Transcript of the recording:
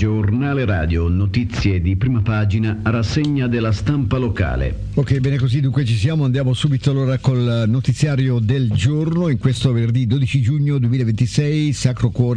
Giornale radio, notizie di prima pagina, rassegna della stampa locale. Ok, bene così, dunque ci siamo, andiamo subito allora col notiziario del giorno. In questo venerdì 12 giugno 2026, Sacro Cuore